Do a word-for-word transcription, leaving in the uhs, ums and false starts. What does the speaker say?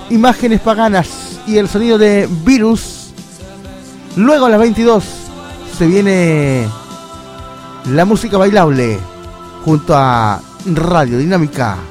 Imágenes Paganas y el sonido de Virus. Luego a las veintidós se viene la música bailable junto a Radio Dinámica.